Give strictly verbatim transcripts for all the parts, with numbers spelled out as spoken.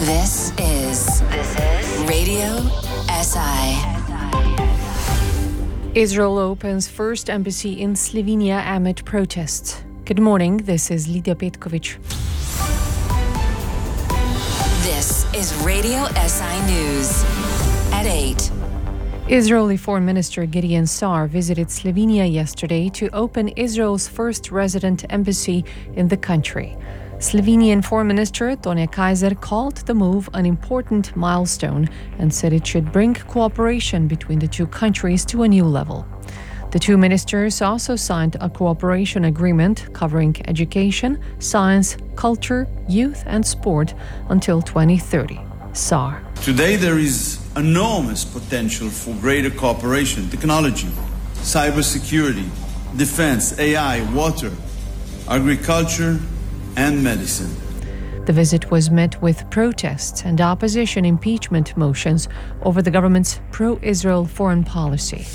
This is this is Radio S I. Israel opens first embassy in Slovenia amid protests. Good morning, this is Lidia Petkovic. This is Radio S I News at eight. Israeli Foreign Minister Gideon Sa'ar visited Slovenia yesterday to open Israel's first resident embassy in the country. Slovenian Foreign Minister Tone Kaiser called the move an important milestone and said it should bring cooperation between the two countries to a new level. The two ministers also signed a cooperation agreement covering education, science, culture, youth and sport until twenty thirty. Sa'ar. Today there is enormous potential for greater cooperation, technology, cybersecurity, defense, A I, water, agriculture, and medicine. The visit was met with protests and opposition impeachment motions over the government's pro-Israel foreign policy.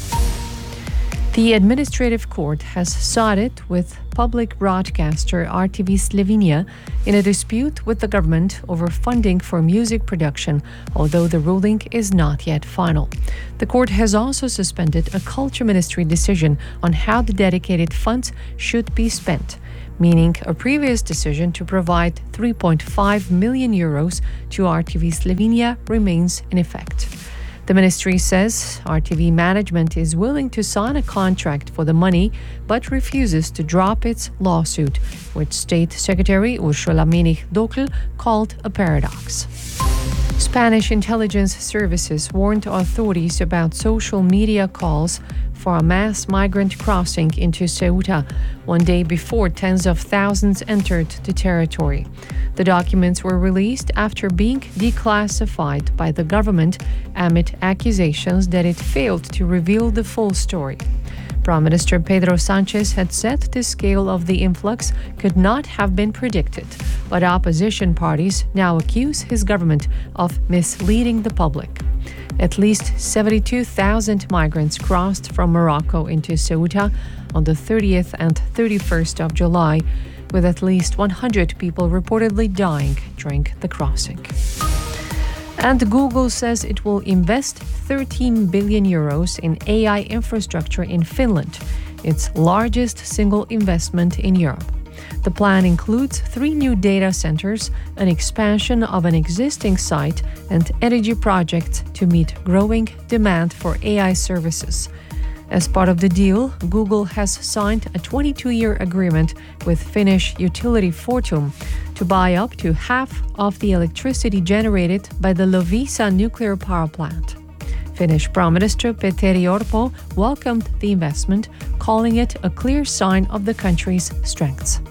The administrative court has sided with public broadcaster R T V Slovenia in a dispute with the government over funding for music production, although the ruling is not yet final. The court has also suspended a culture ministry decision on how the dedicated funds should be spent, meaning a previous decision to provide three point five million euros to R T V Slovenia remains in effect. The ministry says R T V management is willing to sign a contract for the money, but refuses to drop its lawsuit, which State Secretary Ursula Minich-Dokl called a paradox. Spanish intelligence services warned authorities about social media calls for a mass migrant crossing into Ceuta one day before tens of thousands entered the territory. The documents were released after being declassified by the government amid accusations that it failed to reveal the full story. Prime Minister Pedro Sanchez had said the scale of the influx could not have been predicted, but opposition parties now accuse his government of misleading the public. At least seventy-two thousand migrants crossed from Morocco into Ceuta on the thirtieth and thirty-first of July, with at least one hundred people reportedly dying during the crossing. And Google says it will invest thirteen billion euros in A I infrastructure in Finland, its largest single investment in Europe. The plan includes three new data centers, an expansion of an existing site, and energy projects to meet growing demand for A I services. As part of the deal, Google has signed a twenty-two-year agreement with Finnish utility Fortum to buy up to half of the electricity generated by the Loviisa nuclear power plant. Finnish Prime Minister Petteri Orpo welcomed the investment, calling it a clear sign of the country's strengths.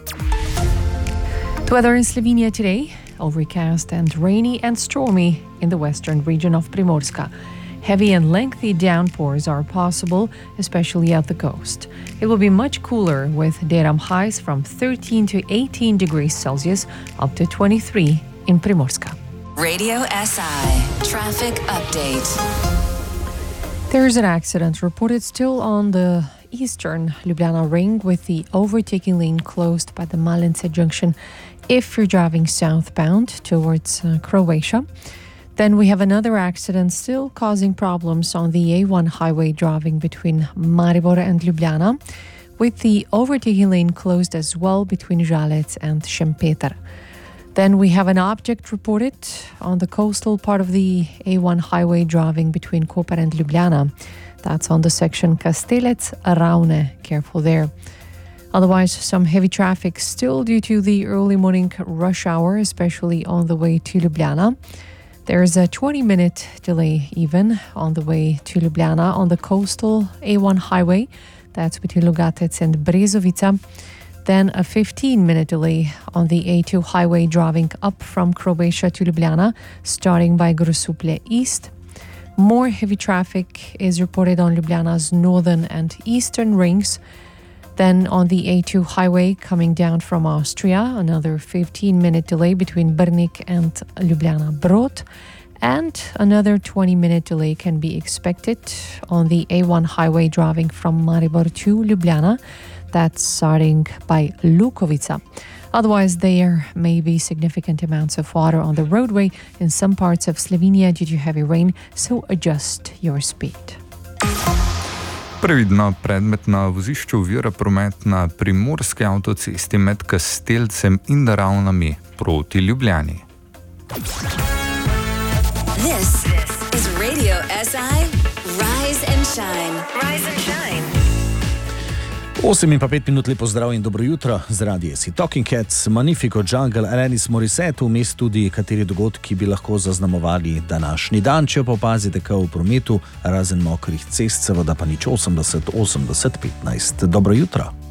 The weather in Slovenia today, overcast and rainy and stormy in the western region of Primorska. Heavy and lengthy downpours are possible, especially at the coast. It will be much cooler with daytime highs from thirteen to eighteen degrees Celsius up to twenty-three in Primorska. Radio S I traffic update. There is an accident reported still on the eastern Ljubljana ring with the overtaking lane closed by the Malince junction if you're driving southbound towards uh, Croatia. Then we have another accident still causing problems on the A one highway driving between Maribor and Ljubljana, with the overtaking lane closed as well between Žalec and Šempeter. Then we have an object reported on the coastal part of the A one highway driving between Koper and Ljubljana. That's on the section Kastelec-Ravne. Careful there. Otherwise, some heavy traffic still due to the early morning rush hour, especially on the way to Ljubljana. There is a twenty-minute delay even on the way to Ljubljana on the coastal A one highway. That's between Logatec and Brezovica. Then a fifteen-minute delay on the A two highway driving up from Croatia to Ljubljana, starting by Grosuplje East. More heavy traffic is reported on Ljubljana's northern and eastern rings. Then on the A two highway coming down from Austria, another fifteen-minute delay between Brnik and Ljubljana Brod. And another twenty-minute delay can be expected on the A one highway driving from Maribor to Ljubljana. That's starting by Lukovica. Otherwise, there may be significant amounts of water on the roadway in some parts of Slovenia due to heavy rain, so adjust your speed. Previdno, predmet na vozišču ovira promet na primorski avtocesti med Kastelcem in Ravnami proti Ljubljani. This is Radio S I Rise and Shine. Rise and Shine. osem in pa pet minut, lepo zdrav in dobro jutro. Z radija si Talking Cats, Magnifico Jungle, Alanis Morissette, vmes tudi kateri dogodki bi lahko zaznamovali današnji dan, če pa opazite kaj v prometu, razen mokrih cest, seveda pa nič osemdeset osemdeset petnajst. Dobro jutro.